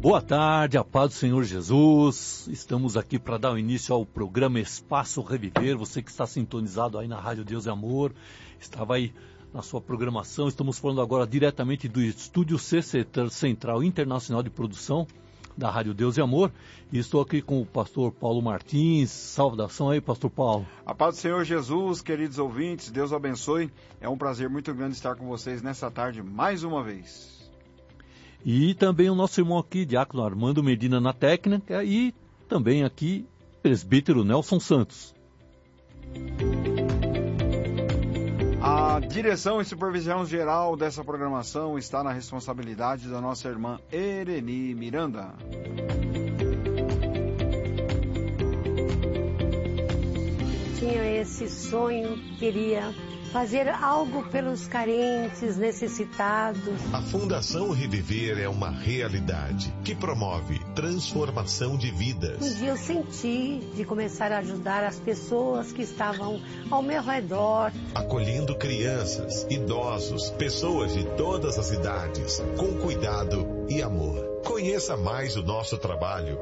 Boa tarde, a paz do Senhor Jesus. Estamos aqui para dar início ao programa Espaço Reviver. Você que está sintonizado aí na Rádio Deus e Amor, estava aí na sua programação. Estamos falando agora diretamente do Estúdio CC Central Internacional de Produção da Rádio Deus e Amor. E estou aqui com o pastor Paulo Martins. Saudação aí, pastor Paulo. A paz do Senhor Jesus, queridos ouvintes, Deus abençoe. É um prazer muito grande estar com vocês nessa tarde mais uma vez. E também o nosso irmão aqui, diácono Armando Medina na técnica, e também aqui, presbítero Nelson Santos. A direção e supervisão geral dessa programação está na responsabilidade da nossa irmã Ereni Miranda. Tinha esse sonho, queria fazer algo pelos carentes, necessitados. A Fundação Reviver é uma realidade que promove transformação de vidas. Um dia eu senti de começar a ajudar as pessoas que estavam ao meu redor. Acolhendo crianças, idosos, pessoas de todas as idades, com cuidado e amor. Conheça mais o nosso trabalho,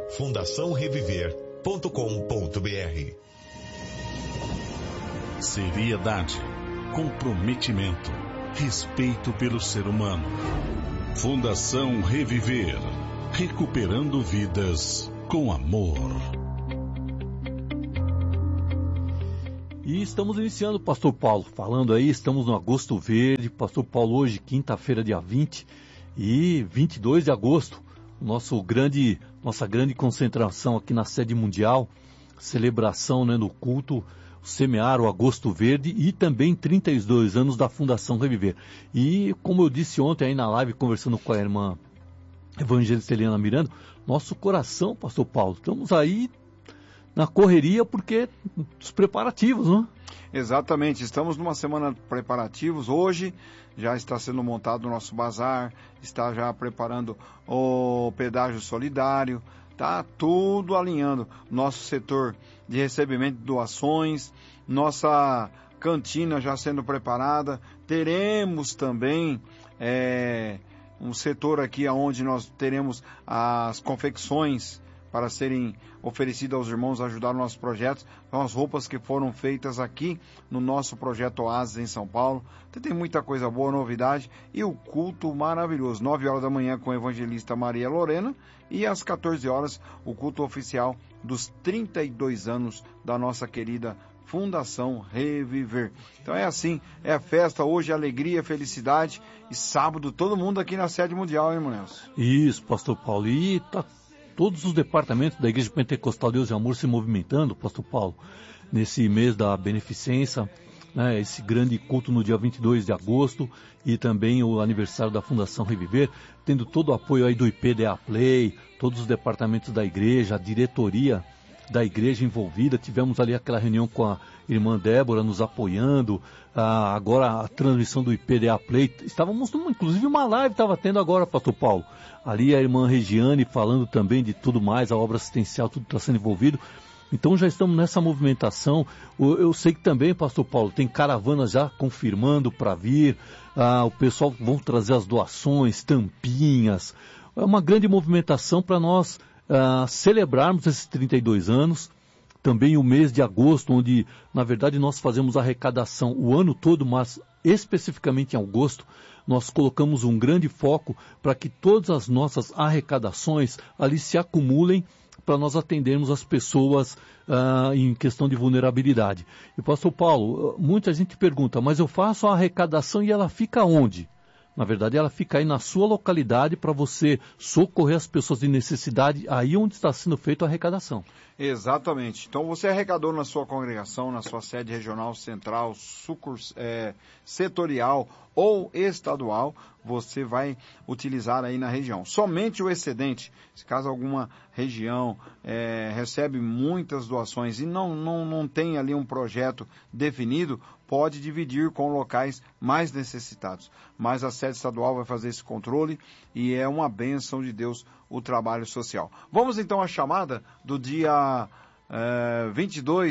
fundaçãoreviver.com.br. Seriedade, comprometimento, respeito pelo ser humano. Fundação Reviver, recuperando vidas com amor. E estamos iniciando, pastor Paulo, falando aí, estamos no Agosto Verde. Pastor Paulo, hoje, quinta-feira, dia 20 e 22 de agosto, nossa grande concentração aqui na sede mundial, celebração, né, no culto, semear o Agosto Verde e também 32 anos da Fundação Reviver. E como eu disse ontem aí na live, conversando com a irmã evangelista Eliana Miranda, nosso coração, pastor Paulo, estamos aí na correria porque os preparativos, não? Exatamente, estamos numa semana de preparativos. Hoje já está sendo montado o nosso bazar, está já preparando o pedágio solidário, está tudo alinhando. Nosso setor de recebimento de doações, nossa cantina já sendo preparada. Teremos também um setor aqui onde nós teremos as confecções para serem oferecidas aos irmãos, ajudar nossos projetos. São as roupas que foram feitas aqui no nosso projeto Oasis em São Paulo. Tem muita coisa boa, novidade. E o culto maravilhoso, 9 horas da manhã com a evangelista Maria Lorena. E às 14 horas, o culto oficial dos 32 anos da nossa querida Fundação Reviver. Então é assim, é festa hoje, alegria, felicidade. E sábado, todo mundo aqui na sede mundial, hein, irmão Nelson? Isso, pastor Paulo. E tá todos os departamentos da Igreja Pentecostal Deus e Amor se movimentando, pastor Paulo, nesse mês da beneficência, né, esse grande culto no dia 22 de agosto e também o aniversário da Fundação Reviver, tendo todo o apoio aí do IPDA Play, todos os departamentos da igreja, a diretoria da igreja envolvida. Tivemos ali aquela reunião com a irmã Débora nos apoiando, agora a transmissão do IPDA Play, estávamos inclusive uma live estava tendo agora, pastor Paulo, ali a irmã Regiane falando também de tudo mais, a obra assistencial, tudo está sendo envolvido. Então já estamos nessa movimentação. Eu sei que também, pastor Paulo, tem caravanas já confirmando para vir, o pessoal vão trazer as doações, tampinhas, é uma grande movimentação para nós celebrarmos esses 32 anos, também o mês de agosto, onde na verdade nós fazemos arrecadação o ano todo, mas especificamente em agosto, nós colocamos um grande foco para que todas as nossas arrecadações ali se acumulem para nós atendermos as pessoas em questão de vulnerabilidade. E pastor Paulo, muita gente pergunta, mas eu faço a arrecadação e ela fica onde? Na verdade, ela fica aí na sua localidade para você socorrer as pessoas de necessidade, aí onde está sendo feita a arrecadação. Exatamente. Então, você arrecadou na sua congregação, na sua sede regional, central, setorial ou estadual, você vai utilizar aí na região. Somente o excedente, se caso alguma região recebe muitas doações e não tem ali um projeto definido, pode dividir com locais mais necessitados. Mas a sede estadual vai fazer esse controle e é uma bênção de Deus o trabalho social. Vamos então à chamada do dia 22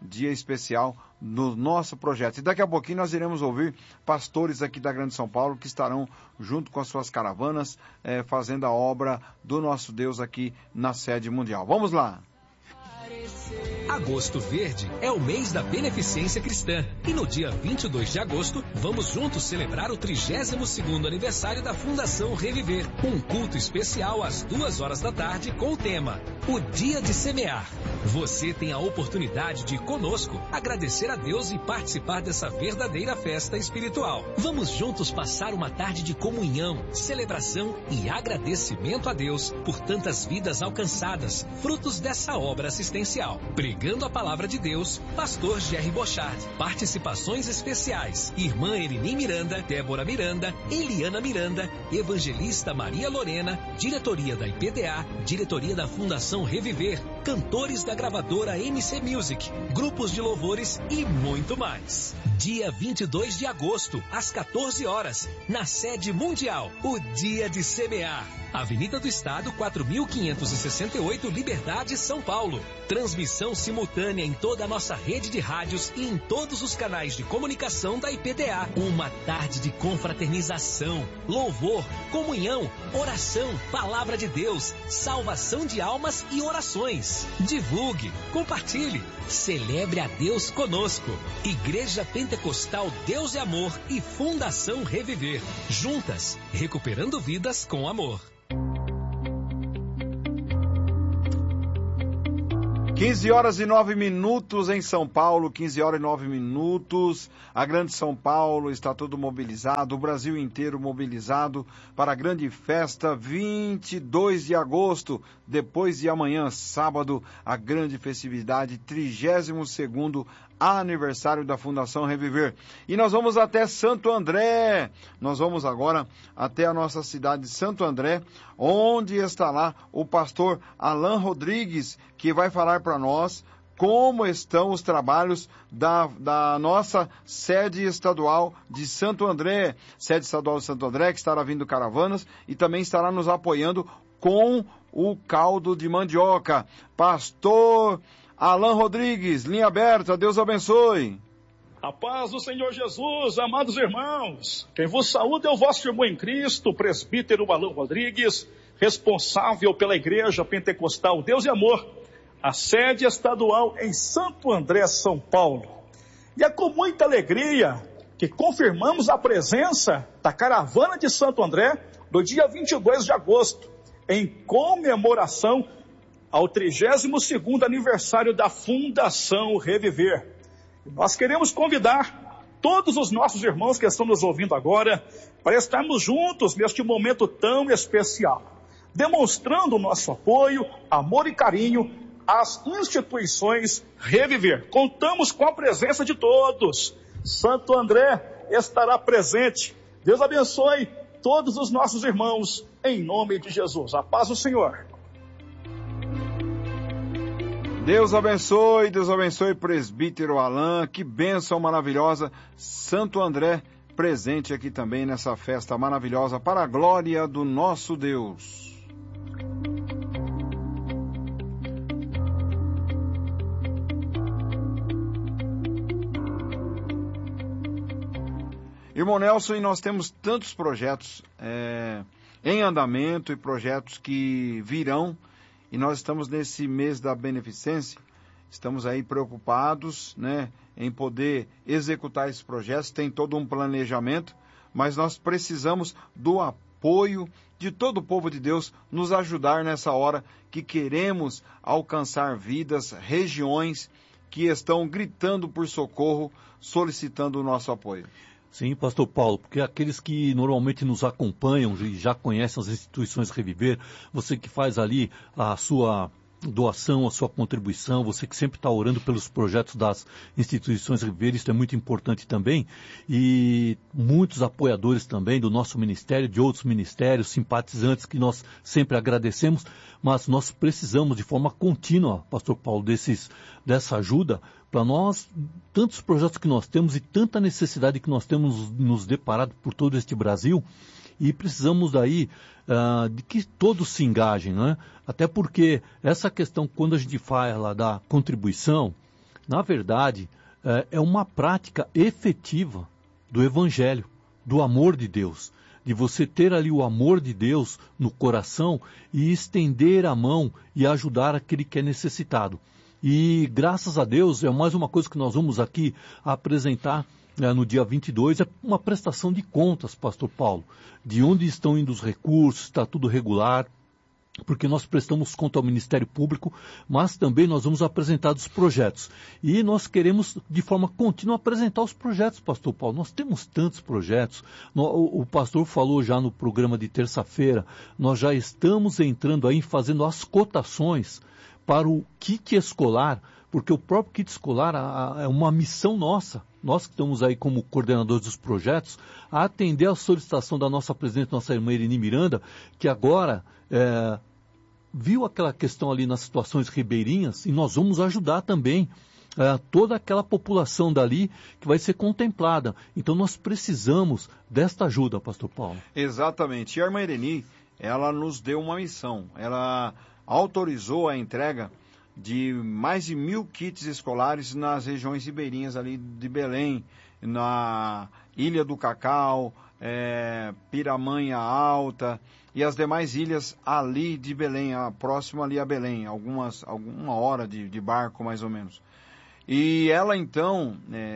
dia especial no nosso projeto. E daqui a pouquinho nós iremos ouvir pastores aqui da Grande São Paulo que estarão junto com as suas caravanas fazendo a obra do nosso Deus aqui na sede mundial. Vamos lá! Agosto Verde é o mês da beneficência cristã e no dia 22 de agosto vamos juntos celebrar o 32º aniversário da Fundação Reviver. Um culto especial às 2h da tarde com o tema O Dia de Semear. Você tem a oportunidade de conosco agradecer a Deus e participar dessa verdadeira festa espiritual. Vamos juntos passar uma tarde de comunhão, celebração e agradecimento a Deus por tantas vidas alcançadas, frutos dessa obra assistencial. Pregando a palavra de Deus, pastor Jerry Bochard. Participações especiais: irmã Elini Miranda, Débora Miranda, Eliana Miranda, evangelista Maria Lorena, diretoria da IPDA, diretoria da Fundação Reviver, cantores da gravadora MC Music, grupos de louvores e muito mais. Dia 22 de agosto, às 14 horas, na sede mundial, o Dia de Semear. Avenida do Estado, 4.568, Liberdade, São Paulo. Transmissão simultânea em toda a nossa rede de rádios e em todos os canais de comunicação da IPDA. Uma tarde de confraternização, louvor, comunhão, oração, palavra de Deus, salvação de almas e orações. Divulgue, compartilhe, celebre a Deus conosco. Igreja Pentecostal Deus e Amor e Fundação Reviver. Juntas, recuperando vidas com amor. 15h09 em São Paulo, 15h09. A Grande São Paulo está todo mobilizado, o Brasil inteiro mobilizado para a grande festa 22 de agosto, depois de amanhã, sábado, a grande festividade, 32º aniversário da Fundação Reviver. E nós vamos até Santo André, nós vamos agora até a nossa cidade de Santo André, onde está lá o pastor Alan Rodrigues, que vai falar para nós como estão os trabalhos da nossa sede estadual de Santo André, sede estadual de Santo André, que estará vindo caravanas e também estará nos apoiando com o caldo de mandioca. Pastor Alan Rodrigues, linha aberta, Deus abençoe. A paz do Senhor Jesus, amados irmãos. Quem vos saúda é o vosso irmão em Cristo, o presbítero Alan Rodrigues, responsável pela Igreja Pentecostal Deus e Amor, a sede estadual em Santo André, São Paulo. E é com muita alegria que confirmamos a presença da caravana de Santo André no dia 22 de agosto, em comemoração ao 32º aniversário da Fundação Reviver. Nós queremos convidar todos os nossos irmãos que estão nos ouvindo agora para estarmos juntos neste momento tão especial, demonstrando o nosso apoio, amor e carinho às instituições Reviver. Contamos com a presença de todos. Santo André estará presente. Deus abençoe todos os nossos irmãos, em nome de Jesus. A paz do Senhor. Deus abençoe, presbítero Alan, que bênção maravilhosa. Santo André presente aqui também nessa festa maravilhosa para a glória do nosso Deus. Irmão Nelson, e nós temos tantos projetos em andamento e projetos que virão. E nós estamos nesse mês da beneficência, estamos aí preocupados, né, em poder executar esses projetos, tem todo um planejamento, mas nós precisamos do apoio de todo o povo de Deus nos ajudar nessa hora que queremos alcançar vidas, regiões que estão gritando por socorro, solicitando o nosso apoio. Sim, pastor Paulo, porque aqueles que normalmente nos acompanham e já conhecem as instituições Reviver, você que faz ali a sua doação, a sua contribuição, você que sempre está orando pelos projetos das instituições Reviver, isso é muito importante também, e muitos apoiadores também do nosso ministério, de outros ministérios, simpatizantes que nós sempre agradecemos, mas nós precisamos de forma contínua, pastor Paulo, dessa ajuda, para nós, tantos projetos que nós temos e tanta necessidade que nós temos nos deparado por todo este Brasil, e precisamos daí de que todos se engajem, né? Até porque essa questão, quando a gente fala da contribuição, na verdade, é uma prática efetiva do Evangelho, do amor de Deus, de você ter ali o amor de Deus no coração e estender a mão e ajudar aquele que é necessitado. E graças a Deus, é mais uma coisa que nós vamos aqui apresentar no dia 22, é uma prestação de contas, pastor Paulo, de onde estão indo os recursos, está tudo regular, porque nós prestamos conta ao Ministério Público, mas também nós vamos apresentar os projetos. E nós queremos, de forma contínua, apresentar os projetos, pastor Paulo. Nós temos tantos projetos. O pastor falou já no programa de terça-feira, nós já estamos entrando aí, fazendo as cotações para o kit escolar, porque o próprio kit escolar é uma missão nossa. Nós que estamos aí como coordenadores dos projetos, a atender a solicitação da nossa presidente, nossa irmã Irene Miranda, que agora viu aquela questão ali nas situações ribeirinhas, e nós vamos ajudar também toda aquela população dali que vai ser contemplada. Então nós precisamos desta ajuda, pastor Paulo. Exatamente. E a irmã Irene, ela nos deu uma missão. Ela autorizou a entrega de mais de 1.000 kits escolares nas regiões ribeirinhas ali de Belém, na Ilha do Cacau, Piramanha Alta e as demais ilhas ali de Belém, próximo ali a Belém, uma hora de barco mais ou menos. E ela então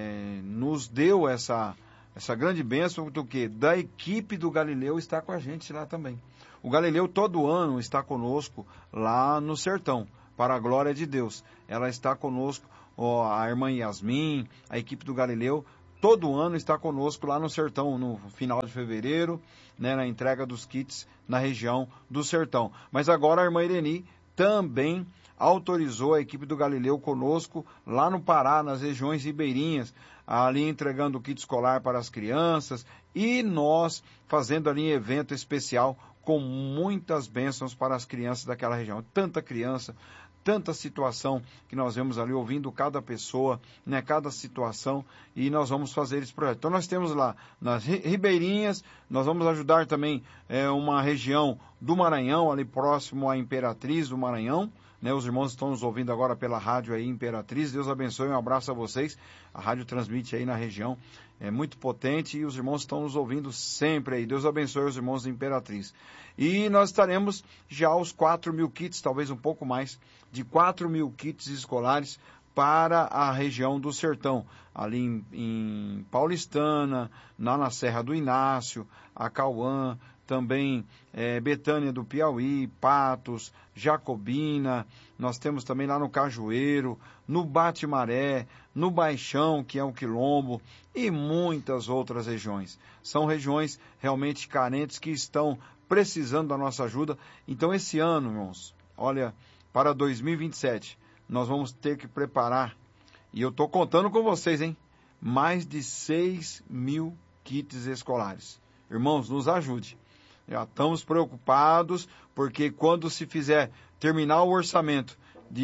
nos deu essa grande bênção do que? Da equipe do Galileu estar com a gente lá também. O Galileu todo ano está conosco lá no sertão, para a glória de Deus. Ela está conosco, a irmã Yasmin, a equipe do Galileu, todo ano está conosco lá no sertão, no final de fevereiro, na entrega dos kits na região do sertão. Mas agora a irmã Irene também autorizou a equipe do Galileu conosco lá no Pará, nas regiões ribeirinhas, ali entregando o kit escolar para as crianças e nós fazendo ali um evento especial com muitas bênçãos para as crianças daquela região. Tanta criança, tanta situação que nós vemos ali, ouvindo cada pessoa, cada situação, e nós vamos fazer esse projeto. Então nós temos lá nas ribeirinhas, nós vamos ajudar também uma região do Maranhão, ali próximo à Imperatriz do Maranhão, os irmãos estão nos ouvindo agora pela rádio aí Imperatriz. Deus abençoe, um abraço a vocês. A rádio transmite aí na região, é muito potente e os irmãos estão nos ouvindo sempre aí. Deus abençoe os irmãos da Imperatriz. E nós estaremos já aos 4.000 kits, talvez um pouco mais, de 4.000 kits escolares para a região do Sertão, ali em Paulistana, na Serra do Inácio, Acauã, também Betânia do Piauí, Patos, Jacobina, nós temos também lá no Cajueiro, no Bate-Maré, no Baixão, que é um quilombo, e muitas outras regiões. São regiões realmente carentes que estão precisando da nossa ajuda. Então esse ano, irmãos, olha, para 2027, nós vamos ter que preparar, e eu estou contando com vocês, mais de 6.000 kits escolares. Irmãos, nos ajude. Já estamos preocupados, porque quando se terminar o orçamento,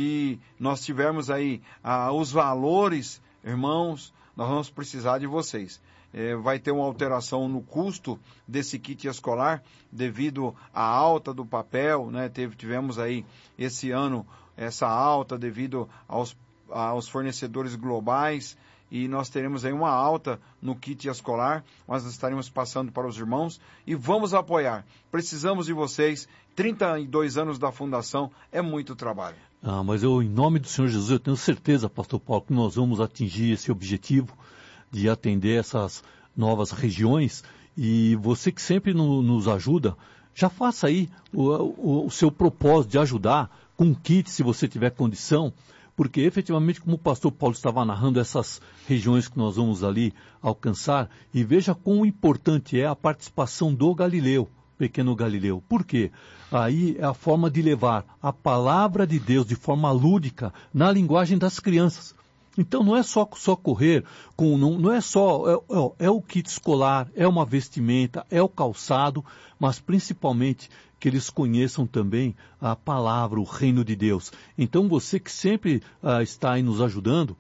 nós tivermos aí os valores, irmãos, nós vamos precisar de vocês. Vai ter uma alteração no custo desse kit escolar, devido à alta do papel, tivemos aí esse ano essa alta devido aos fornecedores globais, e nós teremos aí uma alta no kit escolar, mas nós estaremos passando para os irmãos e vamos apoiar. Precisamos de vocês, 32 anos da fundação, é muito trabalho. Mas em nome do Senhor Jesus, eu tenho certeza, pastor Paulo, que nós vamos atingir esse objetivo de atender essas novas regiões, e você que sempre nos ajuda, já faça aí o seu propósito de ajudar com um kit, se você tiver condição, porque efetivamente, como o pastor Paulo estava narrando essas regiões que nós vamos ali alcançar, e veja quão importante é a participação do Galileu, pequeno Galileu. Por quê? Aí é a forma de levar a palavra de Deus de forma lúdica na linguagem das crianças. Então não é só correr, não é só, é o kit escolar, é uma vestimenta, é o calçado, mas principalmente que eles conheçam também a palavra, o reino de Deus. Então você que sempre está aí nos ajudando,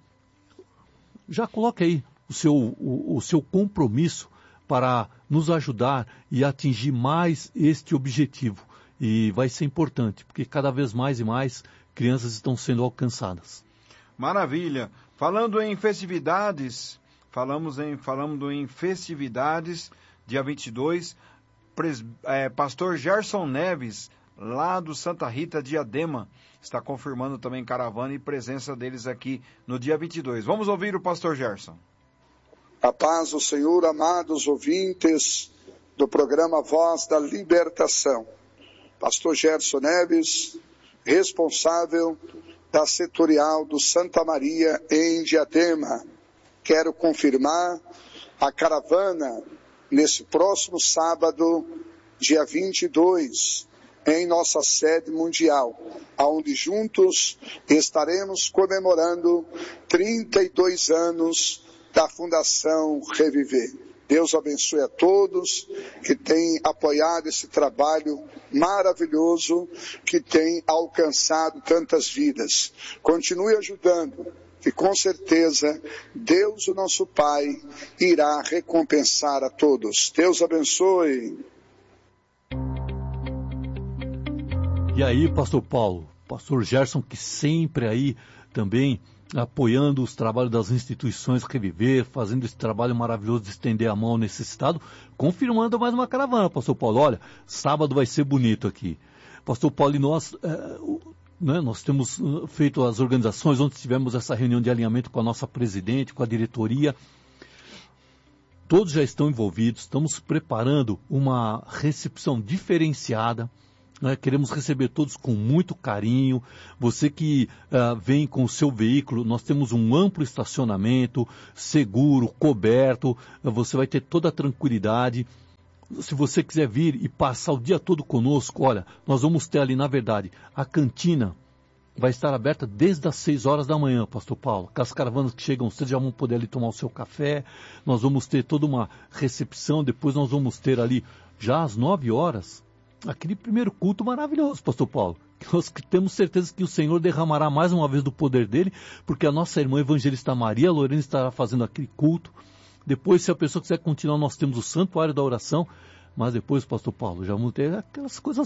já coloque aí o seu compromisso para nos ajudar e atingir mais este objetivo. E vai ser importante, porque cada vez mais e mais crianças estão sendo alcançadas. Maravilha! Falando em festividades, falando em festividades, dia 22, pastor Gerson Neves, lá do Santa Rita Diadema, está confirmando também caravana e presença deles aqui no dia 22. Vamos ouvir o pastor Gerson. A paz do Senhor, amados ouvintes do programa Voz da Libertação. Pastor Gerson Neves, responsável da setorial do Santa Maria em Diadema. Quero confirmar a caravana nesse próximo sábado, dia 22, em nossa sede mundial, onde juntos estaremos comemorando 32 anos da Fundação Reviver. Deus abençoe a todos que têm apoiado esse trabalho maravilhoso que tem alcançado tantas vidas. Continue ajudando, que com certeza Deus, o nosso Pai, irá recompensar a todos. Deus abençoe. E aí, pastor Paulo, pastor Gerson, que sempre aí também apoiando os trabalhos das instituições Reviver, fazendo esse trabalho maravilhoso de estender a mão ao necessitado, confirmando mais uma caravana, pastor Paulo. Olha, sábado vai ser bonito aqui. Pastor Paulo, e nós temos feito as organizações, onde tivemos essa reunião de alinhamento com a nossa presidente, com a diretoria. Todos já estão envolvidos, estamos preparando uma recepção diferenciada. Queremos receber todos com muito carinho. Você que vem com o seu veículo, nós temos um amplo estacionamento, seguro, coberto. Você vai ter toda a tranquilidade. Se você quiser vir e passar o dia todo conosco, olha, nós vamos ter ali, na verdade, a cantina vai estar aberta desde as 6 horas da manhã, pastor Paulo. As caravanas que chegam, vocês já vão poder ali tomar o seu café. Nós vamos ter toda uma recepção. Depois nós vamos ter ali, já às 9 horas, aquele primeiro culto maravilhoso, pastor Paulo. Nós temos certeza que o Senhor derramará mais uma vez do poder dele, porque a nossa irmã evangelista Maria Lorena estará fazendo aquele culto. Depois, se a pessoa quiser continuar, nós temos o santuário da oração. Mas depois, pastor Paulo, já vamos ter aquelas coisas